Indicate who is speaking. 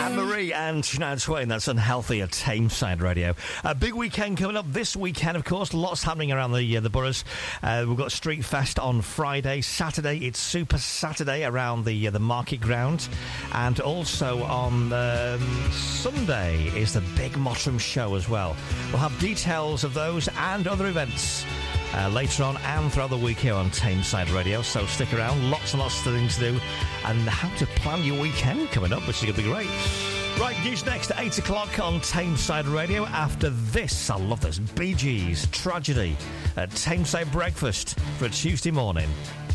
Speaker 1: Anne-Marie and Shania Twain, that's Unhealthy at Tameside Radio. A big weekend coming up this weekend, of course. Lots happening around the boroughs. We've got Street Fest on Friday. Saturday, it's Super Saturday around the Market Ground. And also on Sunday is the Big Mottram Show as well. We'll have details of those and other events later on and throughout the week here on Tameside Radio. So stick around. Lots and lots of things to do. And how to plan your weekend coming up, which is going to be great. Right, news next at 8 o'clock on Tameside Radio. After this, I love this, Bee Gees, Tragedy at Tameside Breakfast for a Tuesday morning.